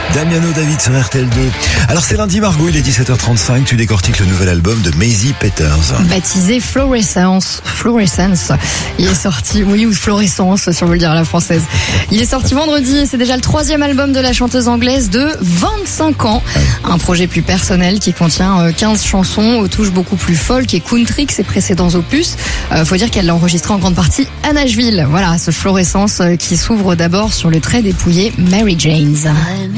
Damiano David sur RTL2. Alors c'est lundi Margot, il est 17h35, tu décortiques le nouvel album de Maisie Peters. Baptisé Fluorescence. Il est sorti, ou Fluorescence si on veut le dire à la française. Il est sorti vendredi et c'est déjà le 3e album de la chanteuse anglaise de 25 ans. Un projet plus personnel qui contient 15 chansons aux touches beaucoup plus folk et country que ses précédents opus. Faut dire qu'elle l'a enregistré en grande partie à Nashville. Voilà, ce Fluorescence qui s'ouvre d'abord sur le très dépouillé Mary Jane's.